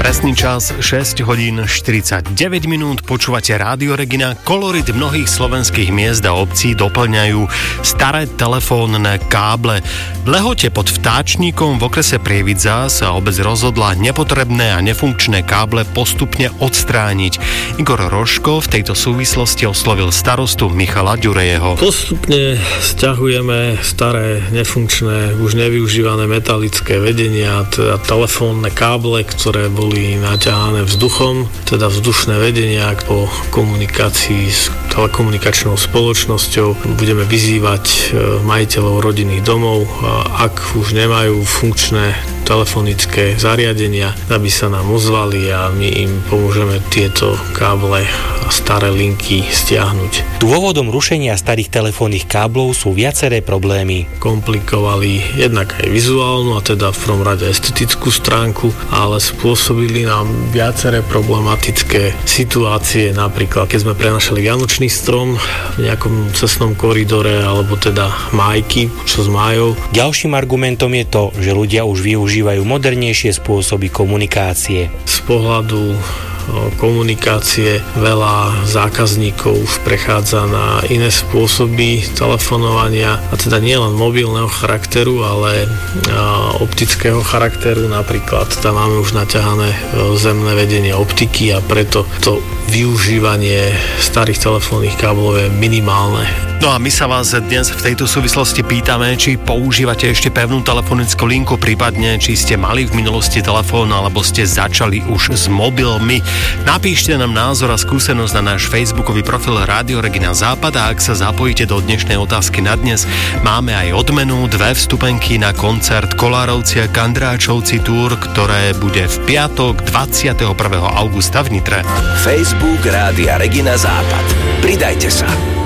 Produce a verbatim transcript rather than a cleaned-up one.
Presný čas šesť hodín štyridsaťdeväť minút, počúvate Rádio Regina. Kolorit mnohých slovenských miest a obcí doplňajú staré telefónne káble. V Lehote pod Vtáčnikom v okrese Prievidza sa obec rozhodla nepotrebné a nefunkčné káble postupne odstrániť. Igor Rožko v tejto súvislosti oslovil starostu Michala Ďurejeho. Postupne sťahujeme staré, nefunkčné, už nevyužívané metalické vedenia, teda telefónne káble, ktoré boli naťahané vzduchom, teda vzdušné vedenia po komunikácii s telekomunikačnou spoločnosťou. Budeme vyzývať majiteľov rodinných domov, ak už nemajú funkčné telefonické zariadenia, aby sa nám ozvali a my im pomôžeme tieto káble a staré linky stiahnuť. Dôvodom rušenia starých telefónnych káblov sú viaceré problémy. Komplikovali jednak aj vizuálnu, a teda v prvom rade estetickú stránku, ale spôsobili nám viaceré problematické situácie, napríklad keď sme prenašali vianočný strom v nejakom cestnom koridore, alebo teda májky počas májov. Ďalším argumentom je to, že ľudia už využívajú modernejšie spôsoby komunikácie. Z pohľadu komunikácie veľa zákazníkov už prechádza na iné spôsoby telefonovania, a teda nielen mobilného charakteru, ale optického charakteru. Napríklad tam máme už naťahané zemné vedenie optiky a preto to využívanie starých telefónnych káblov je minimálne. No a my sa vás dnes v tejto súvislosti pýtame, či používate ešte pevnú telefonickú linku, prípadne či ste mali v minulosti telefón, alebo ste začali už s mobilmi. Napíšte nám názor a skúsenosť na náš facebookový profil Rádio Regina Západ, a ak sa zapojíte do dnešnej otázky na dnes, máme aj odmenu, dve vstupenky na koncert Kolárovci a Kandráčovci Tour, ktoré bude v piatok dvadsiateho prvého augusta v Nitre. Facebook Rádia Regina Západ. Pridajte sa.